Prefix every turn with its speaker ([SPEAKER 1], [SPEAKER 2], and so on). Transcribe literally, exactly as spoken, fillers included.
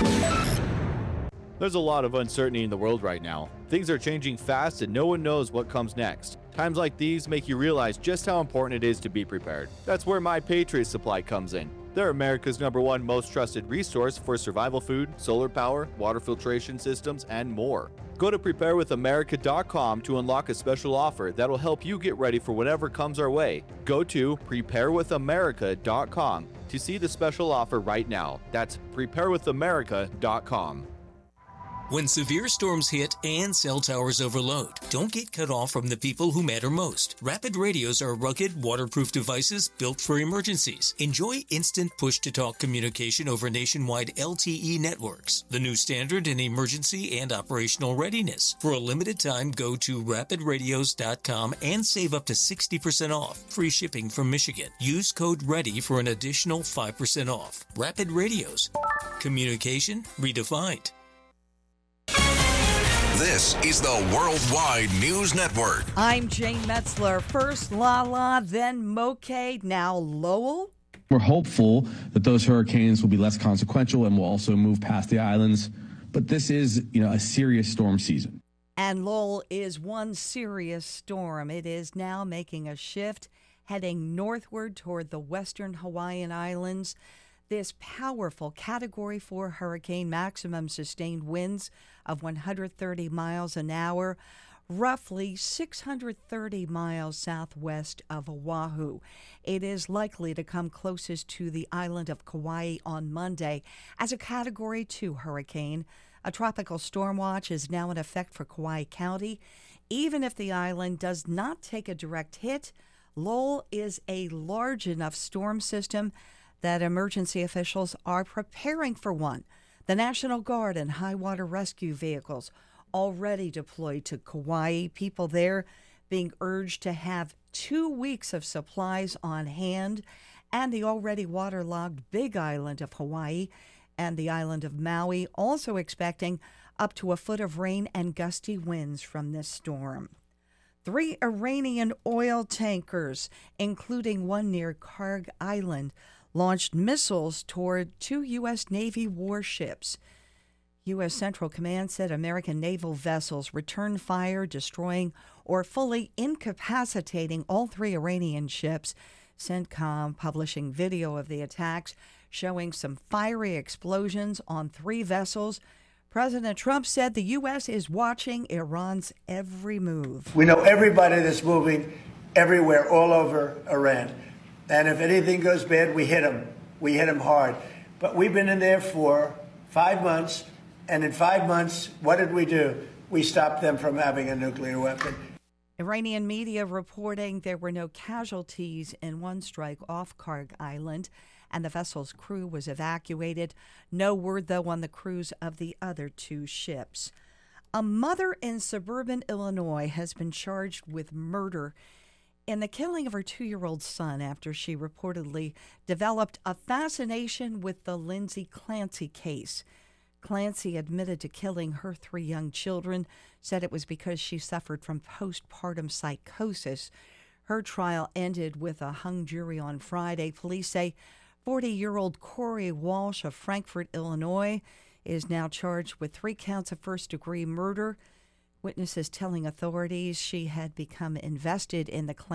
[SPEAKER 1] There's a lot of uncertainty in the world right now. Things are changing fast and no one knows what comes next. Times like these make you realize just how important it is to be prepared. That's where My Patriot Supply comes in. They're America's number one most trusted resource for survival food, solar power, water filtration systems, and more. Go to prepare with america dot com to unlock a special offer that'll help you get ready for whatever comes our way. Go to prepare with america dot com to see the special offer right now. That's prepare with america dot com.
[SPEAKER 2] When severe storms hit and cell towers overload, don't get cut off from the people who matter most. Rapid radios are rugged, waterproof devices built for emergencies. Enjoy instant push-to-talk communication over nationwide L T E networks, the new standard in emergency and operational readiness. For a limited time, go to rapid radios dot com and save up to sixty percent off. Free shipping from Michigan. Use code READY for an additional five percent off. Rapid Radios. Communication redefined.
[SPEAKER 3] This is the Worldwide News Network.
[SPEAKER 4] I'm Jane Metzler. First Lala, then Moke, now Lowell.
[SPEAKER 5] We're hopeful that those hurricanes will be less consequential and will also move past the islands. But this is, you know, a serious storm season.
[SPEAKER 4] And Lowell is one serious storm. It is now making a shift, heading northward toward the western Hawaiian Islands. This powerful Category four hurricane, maximum sustained winds of one hundred thirty miles an hour, roughly six hundred thirty miles southwest of Oahu. It is likely to come closest to the island of Kauai on Monday as a Category two hurricane. A tropical storm watch is now in effect for Kauai County. Even if the island does not take a direct hit, Lowell is a large enough storm system that emergency officials are preparing for one. The National Guard and high water rescue vehicles already deployed to Kauai. People there being urged to have two weeks of supplies on hand. And the already waterlogged Big Island of Hawaii and the island of Maui also expecting up to a foot of rain and gusty winds from this storm. Three Iranian oil tankers, including one near Karg Island, launched missiles toward two U S. Navy warships. U S. Central Command said American naval vessels returned fire, destroying or fully incapacitating all three Iranian ships. CENTCOM publishing video of the attacks showing some fiery explosions on three vessels. President Trump said the U S is watching Iran's every move.
[SPEAKER 6] We know everybody that's moving everywhere, all over Iran. And if anything goes bad, we hit them. We hit them hard. But we've been in there for five months, and in five months, what did we do? We stopped them from having a nuclear weapon.
[SPEAKER 4] Iranian media reporting there were no casualties in one strike off Karg Island, and the vessel's crew was evacuated. No word, though, on the crews of the other two ships. A mother in suburban Illinois has been charged with murder in the killing of her two-year-old son after she reportedly developed a fascination with the Lindsay Clancy case. Clancy admitted to killing her three young children, said it was because she suffered from postpartum psychosis. Her trial ended with a hung jury on Friday. Police say forty-year-old Corey Walsh of Frankfort, Illinois, is now charged with three counts of first-degree murder. Witnesses telling authorities she had become invested in the